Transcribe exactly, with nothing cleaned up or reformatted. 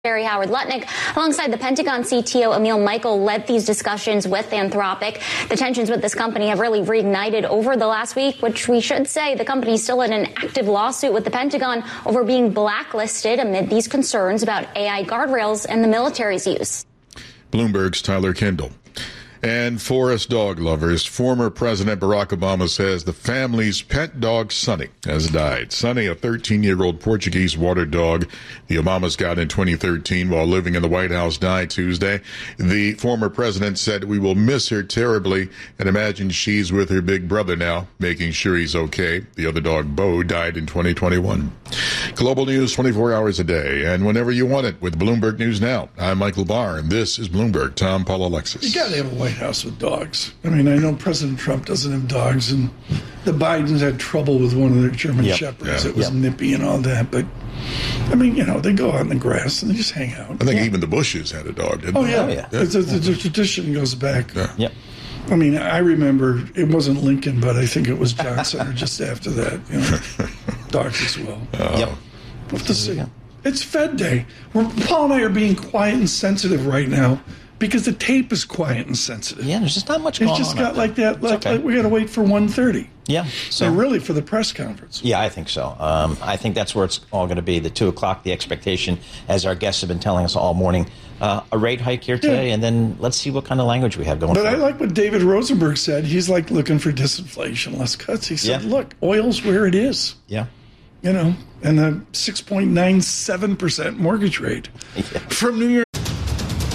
Secretary Howard Lutnick, alongside the Pentagon C T O Emil Michael, led these discussions with Anthropic. The tensions with this company have really reignited over the last week, which we should say the company is still in an active lawsuit with the Pentagon over being blacklisted amid these concerns about A I guardrails and the military's use. Bloomberg's Tyler Kendall. And forest dog lovers, former President Barack Obama says the family's pet dog, Sunny, has died. Sunny, a thirteen-year-old Portuguese water dog the Obamas got in twenty thirteen while living in the White House, died Tuesday. The former president said, "We will miss her terribly and imagine she's with her big brother now, making sure he's okay." The other dog, Bo, died in twenty twenty-one. Global news twenty-four hours a day and whenever you want it with Bloomberg News Now. I'm Michael Barr, and this is Bloomberg. Tom Paul Alexis. You got to have a White House with dogs. I mean, I know President Trump doesn't have dogs, and the Bidens had trouble with one of their German yep. shepherds. Yeah. It was yep. nippy and all that, but I mean, you know, they go out in the grass and they just hang out. I think yeah. even the Bushes had a dog, didn't oh, they? Yeah. Oh, yeah. yeah. The, the, the tradition goes back. Yeah. Yep. I mean, I remember it wasn't Lincoln, but I think it was Johnson or just after that. You know, dogs as well. Uh, yep. We'll have to see. It's Fed Day. We're, Paul and I are being quiet and sensitive right now because the tape is quiet and sensitive. Yeah, there's just not much going on. It's just got like that. Like, okay. like we got to wait for one thirty. Yeah. So and really for the press conference. Yeah, I think so. Um, I think that's where it's all going to be. The two o'clock, the expectation, as our guests have been telling us all morning, uh, a rate hike here today, yeah. and then let's see what kind of language we have going. But forward. I like what David Rosenberg said. He's like looking for disinflation, less cuts. He said, yeah. "Look, oil's where it is." Yeah. You know, and the six point nine seven percent mortgage rate yeah. from New York.